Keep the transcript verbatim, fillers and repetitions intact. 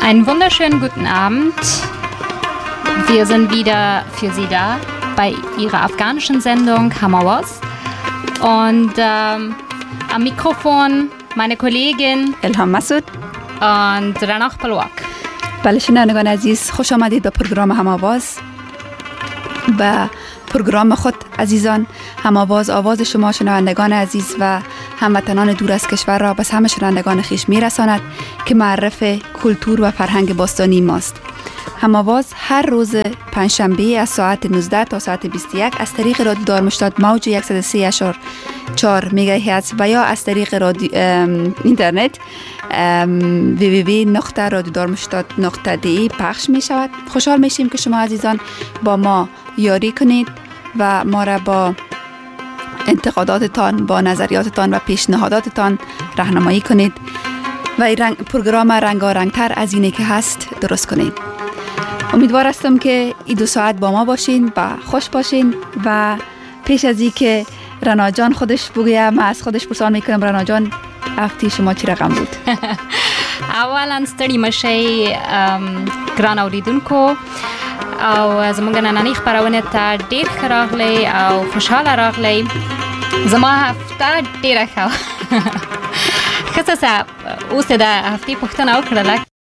Einen wunderschönen guten Abend. Wir sind wieder für Sie da bei Ihrer afghanischen Sendung Hamawas. Und ähm, am Mikrofon meine Kollegin الهام مسعود und رناق پلواک. بله شنوندگان عزیز، خوش آمدید به پروگرام هماواز. به پروگرام خود عزیزان، هماواز آواز شما شنوندگان عزیز و هموطنان دور از کشور را به همه شنوندگان خویش میرساند که معرف کلتور و فرهنگ باستانی ماست. هماواز هر روز پنجشنبه از ساعت نوزده تا ساعت بیست و یک از طریق رادیو دارمشتاد موج صد و سه اشار چهار مگاهرتز و یا از طریق رادیو اینترنت دبلیو دبلیو دبلیو نقطه رادیو دارمشتاد نقطه دی ای پخش می شود. خوشحال میشیم که شما عزیزان با ما یاری کنید و ما را با انتقاداتتان، با نظریاتتان و پیشنهاداتتان راهنمایی کنید و این رنگ پروگرام رنگارنگتر از اینه که هست درست کنید. امیدوار هستم که این دو ساعت با ما باشین و خوش باشین. و پیش از این که رنا جان خودش بگویم، من از خودش پرسان میکنم رنا جان هفته شما چی رقم بود؟ اولا ستړي مشئ ګران اوریدونکو او زموږ نننۍ خپرونې ته ډېر ښه راغلی او خوشحاله راغلی. زما هفته ډېره ښه وه. ښه څه اوس د هفتې پوښتنه وکړله